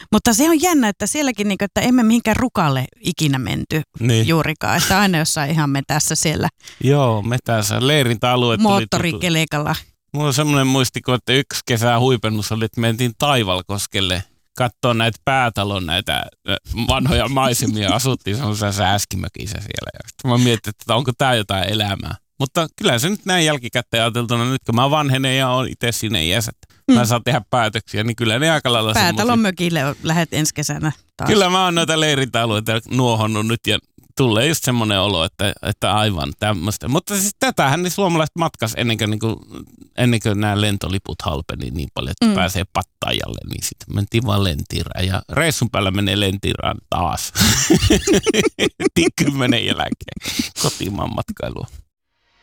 Mutta se on jännä, että sielläkin, niin kuin, että emme mihinkään rukalle ikinä menty juurikaan. Että aina jossain ihan metässä siellä. Joo, metässä. Leirintäalue tuli moottorikelekalla. Mulla on semmoinen muistiko, että yksi kesä huipennus oli, että mentiin Taivalkoskelle katsoa näitä päätalon näitä vanhoja maisemia. Asuttiin semmoisessa sääskimökissä siellä. Ja mä mietin, että onko tää jotain elämää. Mutta kyllä se nyt näin jälkikäteen ajateltuna, nyt kun mä vanhenen ja oon itse siinä iässä, mä saan tehdä päätöksiä, niin kyllä ne aika lailla Päätalon mökille lähdet ensi kesänä taas. Kyllä mä oon noita leirintäalueita nuohonnut nyt ja tulee just semmoinen olo, että aivan tämmöistä. Mutta siis tätähän niin suomalaiset matkas ennen kuin nämä lentoliput halpeni niin paljon, että pääsee Pattajalle, niin sitten mentiin vaan Lentiraan. Ja reissun päällä menee Lentiraan taas. 10 jälkeen kotimaan matkailua.